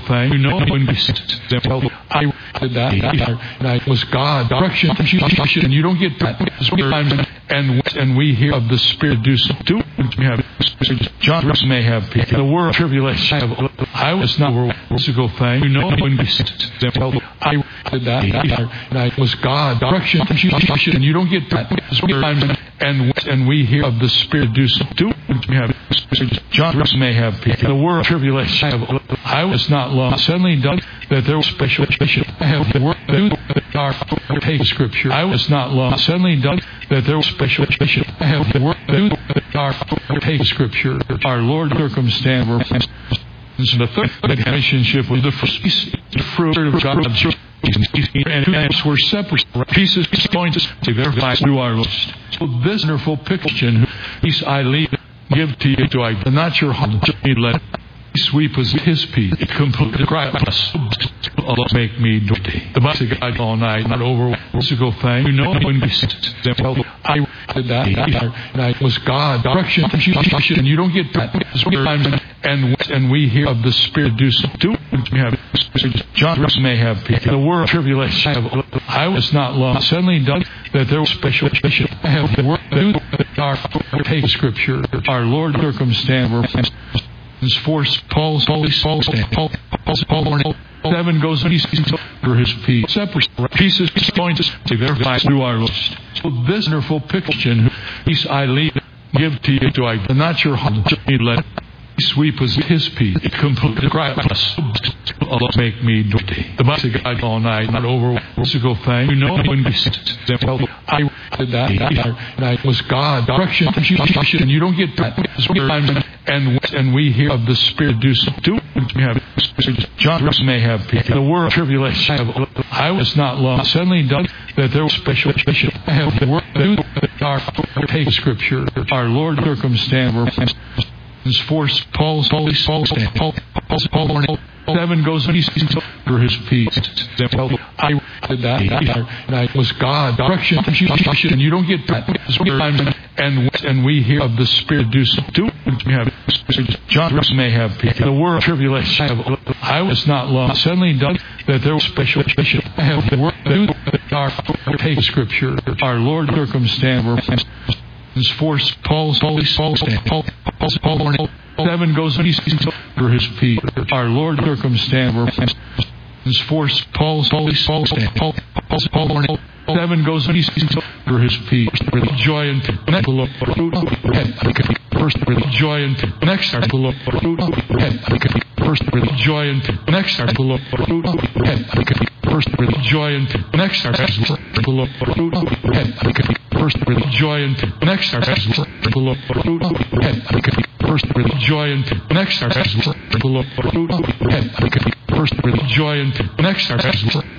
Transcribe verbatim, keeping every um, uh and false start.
thing. You know, when we tell I did that, and I was God direction, and you don't get that. And and we hear of the Spirit do some do. We have John may have the world tribulation. I was not a physical thing. You know, when we tell I did that, and I was God direction, and you don't get that. And and we hear of the Spirit do some do. We have John may have the world tribulation. I was not long. Suddenly done that there was special. I have the word our take scripture. I was not long. Suddenly done that there was special. I have the word our take scripture. Our Lord circumstance. The third relationship with the first the fruit of God. And we're separate pieces going to verify through our list. So this wonderful picture, peace I leave, give to you to I not your heart. Let sweep us his peace. Complete Christ. Make me dirty. The Bible God all night, not over physical thing. You know, when we tell I did that, and I was God direction, and you don't get that. And and we hear of the Spirit do some do. We have John may have the world tribulation. I was not long. Suddenly done that there was special. I have the word our take scripture. Our Lord circumstance. Force Paul's Paul Paul Paul Paul seven goes and he's for his feet. Separate pieces going to verify through our list. So this wonderful picture, peace I leave, give to you to I not your heart. Let sweep us his peace. Complete Christ. Make me dirty. The Bible God all night, not over physical thing. You know, when we tell I did that, and I was God direction, and you don't get that. And and we hear of the Spirit do some do. We have John may have the world tribulation. I was not long. Suddenly done that there was special. I have the word our take scripture. Our Lord circumstance. Force Paul's Paul Paul Paul Paul seven goes and he's for his peace. I did that, and I was God direction, and you don't get that. And and we hear of the Spirit do some do. We have John may have the world tribulation. I was not long. Suddenly done that there was special. I have the word our take scripture. Our Lord circumstance. Force Paul's Paul Paul Paul Paul seven goes and he's for his peace. Our Lord circumstance. Force Paul's Paul Paul Paul Paul seven goes and he's for his peace. Joy and first joy and next article first joy and next article first joy and next article first joy and next article first joy and next article first joy and next article